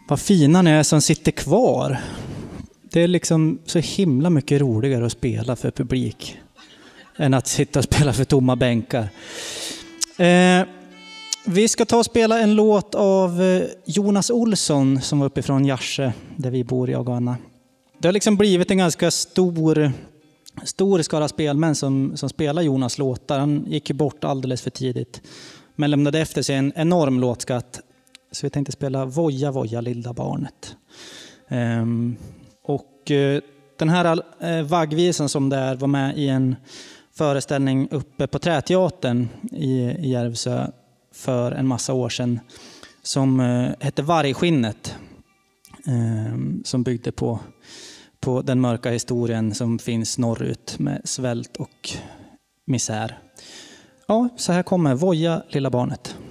Vad fina ni är som sitter kvar. Det är liksom så himla mycket roligare att spela för publik än att sitta och spela för tomma bänkar. Vi ska ta och spela en låt av Jonas Olsson som var uppifrån Järse där vi bor, jag och Anna. Det har liksom blivit en ganska stor skara spelmän som spelar Jonas låtar. Han gick ju bort alldeles för tidigt men lämnade efter sig en enorm låtskatt. Så vi tänkte spela Voja, voja, lilla barnet. Den här vaggvisan som där var med i en föreställning uppe på Träteatern i Järvsö för en massa år sedan som hette Vargskinnet, som byggde på den mörka historien som finns norrut med svält och misär. Ja, så här kommer Voja, lilla barnet.